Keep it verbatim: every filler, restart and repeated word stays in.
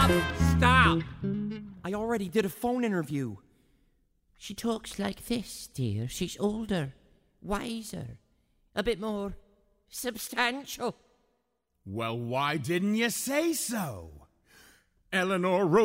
Stop! Stop! I already did a phone interview. She talks like this, dear. She's older, wiser, a bit more substantial. Well, why didn't you say so? Eleanor